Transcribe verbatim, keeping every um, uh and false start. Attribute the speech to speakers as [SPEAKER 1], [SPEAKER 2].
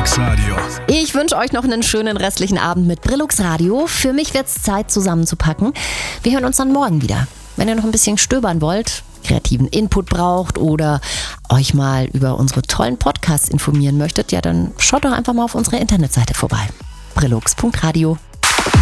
[SPEAKER 1] Brillux Radio.
[SPEAKER 2] Ich wünsche euch noch einen schönen restlichen Abend mit Brillux Radio. Für mich wird es Zeit, zusammenzupacken. Wir hören uns dann morgen wieder. Wenn ihr noch ein bisschen stöbern wollt, kreativen Input braucht oder euch mal über unsere tollen Podcasts informieren möchtet, ja, dann schaut doch einfach mal auf unserer Internetseite vorbei. brillux punkt radio.